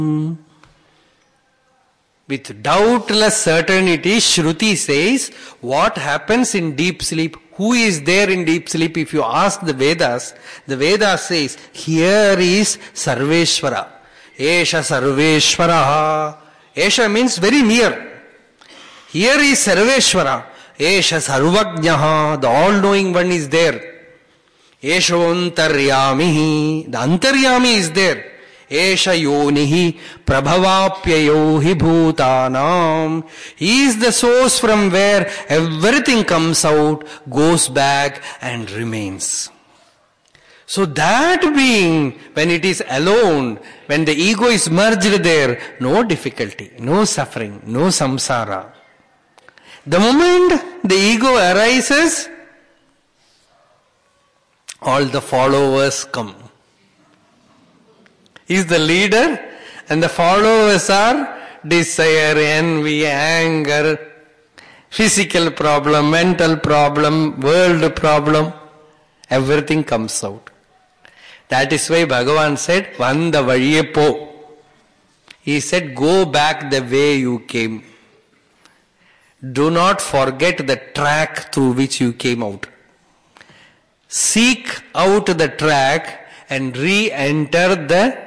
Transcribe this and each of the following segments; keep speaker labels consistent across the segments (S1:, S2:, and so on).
S1: With doubtless certainty, Shruti says, what happens in deep sleep? Who is there in deep sleep? If you ask the Vedas says, here is Sarveshwara. Esha Sarveshwara. Esha means very near. Here is Sarveshwara. Esha Sarvajnaha. The all-knowing one is there. Esho Antaryamihi. The Antaryami is there. Esha Yonihi Prabhavapyayo hi Bhutanam. He is the source from where everything comes out, goes back and remains. So that being, when it is alone, when the ego is merged there, no difficulty, no suffering, no samsara. The moment the ego arises, all the followers come. He is the leader and the followers are desire, envy, anger, physical problem, mental problem, world problem. Everything comes out. That is why Bhagavan said, Vanda valiye po. He said, go back the way you came. Do not forget the track through which you came out. Seek out the track and re-enter the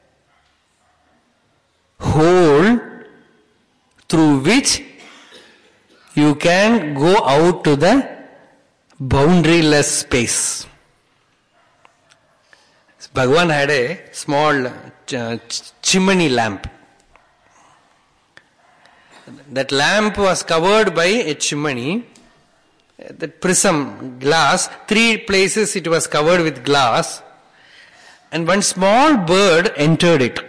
S1: hole through which you can go out to the boundaryless space. Bhagavan had a small chimney lamp. That lamp was covered by a chimney. That prism glass, 3 places it was covered with glass, and one small bird entered it.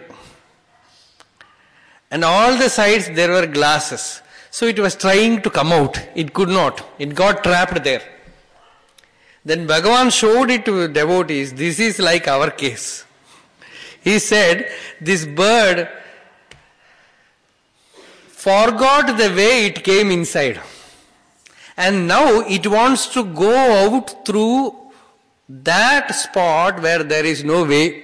S1: And all the sides there were glasses. So it was trying to come out. It could not. It got trapped there. Then Bhagavan showed it to devotees. This is like our case. He said, this bird forgot the way it came inside. And now it wants to go out through that spot where there is no way.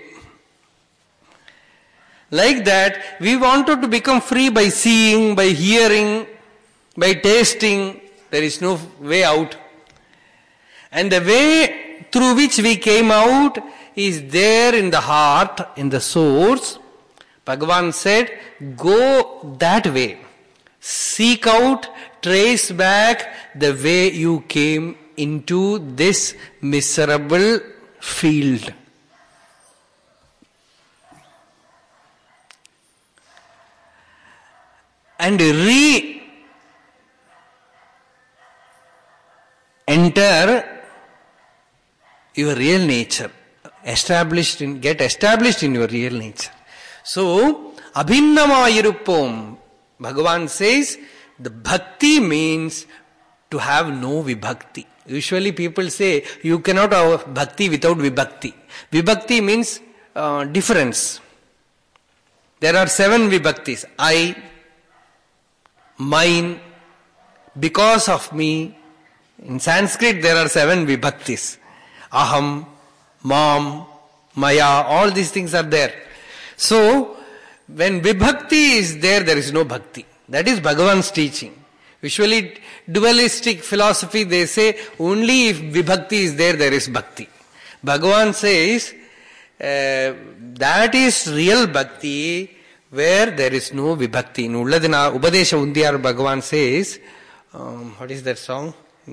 S1: Like that, we wanted to become free by seeing, by hearing, by tasting. There is no way out. And the way through which we came out is there in the heart, in the source. Bhagavan said, go that way. Seek out, trace back the way you came into this miserable field. And re-enter your real nature. Get established in your real nature. So, abhinnamayirupom. Bhagavan says, the bhakti means to have no vibhakti. Usually people say, you cannot have bhakti without vibhakti. Vibhakti means difference. There are 7 vibhaktis. I, mine, because of me. In Sanskrit there are 7 vibhaktis. Aham, mam, maya, all these things are there. So, when vibhakti is there, there is no bhakti. That is Bhagavan's teaching. Usually dualistic philosophy, they say only if vibhakti is there, there is bhakti. Bhagavan says that is real bhakti where there is no vibhakti. In Ulladina Upadesha Undiyar, Bhagavan says, what is that song?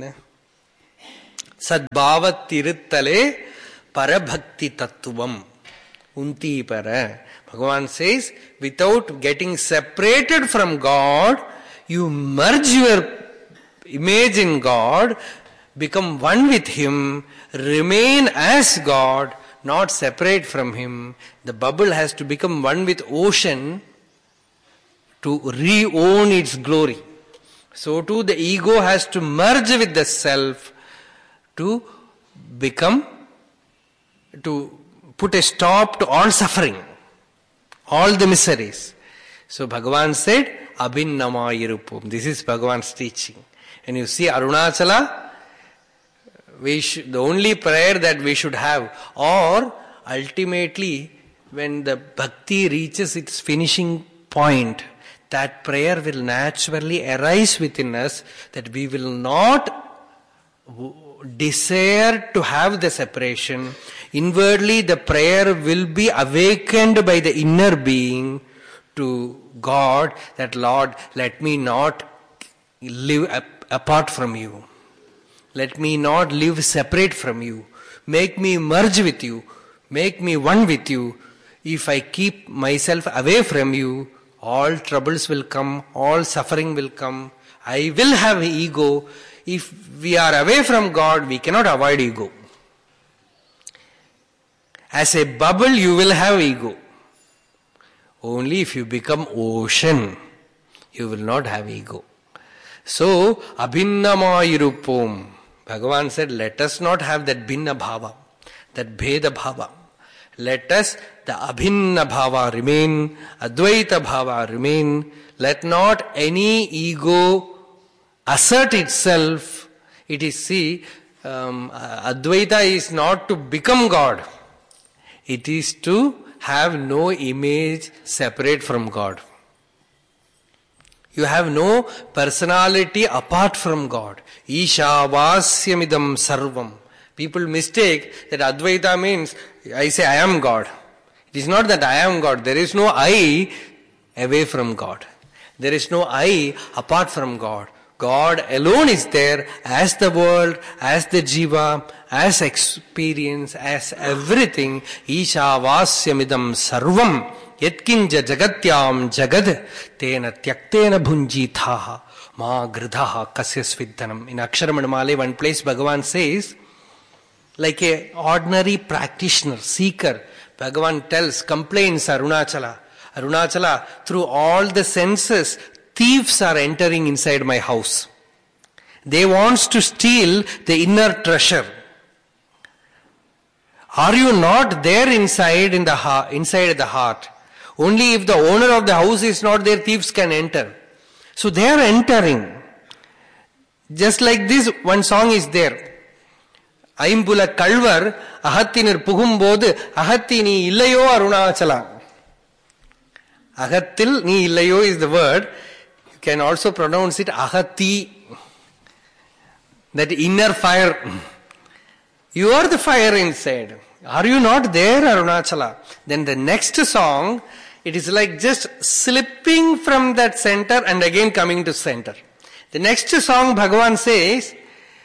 S1: Sadbhavat tiruttale parabhakti tattvam unti para. Bhagavan says, without getting separated from God, you merge your image in God, become one with Him, remain as God, not separate from Him. The bubble has to become one with ocean to re-own its glory. So too the ego has to merge with the self to put a stop to all suffering, all the miseries. So Bhagavan said, abhinnamayirupam. This is Bhagavan's teaching. And you see Arunachala, the only prayer that we should have, or ultimately when the bhakti reaches its finishing point, that prayer will naturally arise within us, that we will not desire to have the separation. Inwardly the prayer will be awakened by the inner being to God, that Lord, let me not live apart from you. Let me not live separate from you. Make me merge with you. Make me one with you. If I keep myself away from you, all troubles will come, all suffering will come. I will have ego. If we are away from God, we cannot avoid ego. As a bubble, you will have ego. Only if you become ocean, you will not have ego. So, abhinnamayirupom. Bhagavan said, let us not have that bhinna bhava, that bheda bhava. Let us, the abhinna bhava remain, advaita bhava remain. Let not any ego assert itself. It is, advaita is not to become God. It is to have no image separate from God. You have no personality apart from God. Ishavasyamidam sarvam. People mistake that Advaita means, I say I am God. It is not that I am God. There is no I away from God. There is no I apart from God. God alone is there as the world, as the jiva, as experience, as everything. Ishavasyamidam sarvam. Yatkinja jagatyam jagad tena tyaktena bhunjithaha ma gridhaha kasyas vidhanam. In Aksharamanamale, one place Bhagavan says, like a ordinary practitioner, seeker, Bhagavan tells, complains Arunachala. Arunachala, through all the senses, thieves are entering inside my house. They want to steal the inner treasure. Are you not there inside the heart? Only if the owner of the house is not there, thieves can enter. So they are entering. Just like this, one song is there. Aimbula Kalvar, Ahattinir Pugumbod, Ahatti ni illayo Arunachala. Ahattil ni illayo is the word. You can also pronounce it Ahatti. That inner fire. You are the fire inside. Are you not there, Arunachala? Then the next song, it is like just slipping from that center and again coming to center. The next song, Bhagavan says,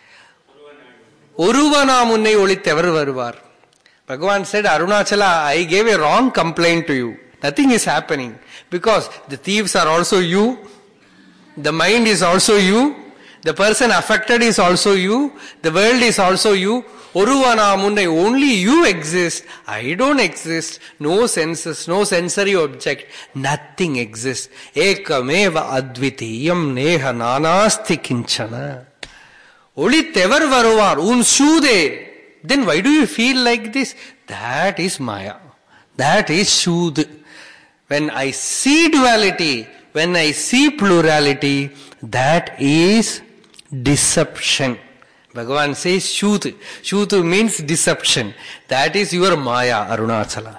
S1: Uruvanamunne olitevar varuvar. Bhagavan said, Arunachala, I gave a wrong complaint to you. Nothing is happening. Because the thieves are also you. The mind is also you. The person affected is also you. The world is also you. Uruvanamunne, only you exist. I don't exist. No senses, no sensory object. Nothing exists. Ekameva advitiyam neha nanasti kinchana. Olitevar varuvar, un shude. Then why do you feel like this? That is Maya. That is Shud. When I see duality, when I see plurality, that is deception. Bhagavan says Shud. Shud means deception. That is your Maya, Arunachala.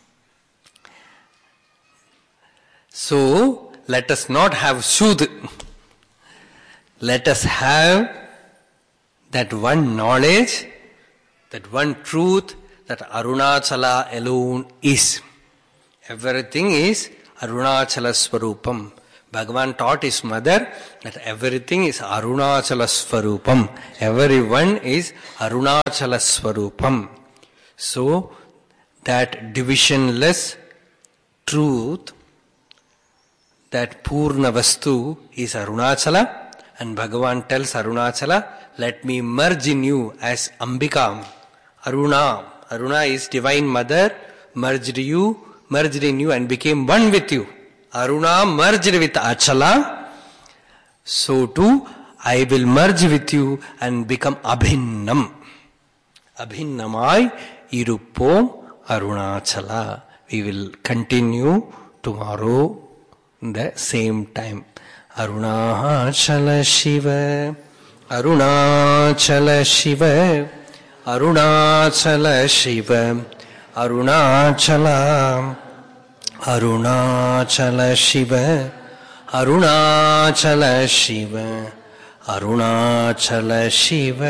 S1: So, let us not have Shud. Let us have that one knowledge, that one truth, that Arunachala alone is. Everything is Arunachala Swarupam. Bhagavan taught his mother that everything is Arunachala Swarupam. Everyone is Arunachala Swarupam. So, that divisionless truth, that Purna Vastu is Arunachala, and Bhagavan tells Arunachala, let me merge in you as Ambika. Aruna. Aruna is Divine Mother, merged in you and became one with you. Aruna merged with Achala. So too, I will merge with you and become Abhinnam. Abhinnamai Irupom Arunachala. We will continue tomorrow the same time. Arunachala Shiva, Arunachala Shiva, Arunachala Shiva, Arunachala, Arunachala Shiva, Arunachala Shiva, Arunachala Shiva.